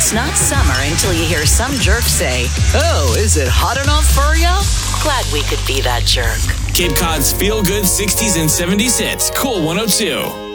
It's not summer until you hear some jerk say, "Oh, is it hot enough for ya?" Glad we could be that jerk. Cape Cod's feel-good 60s and 70s hits. Cool 102.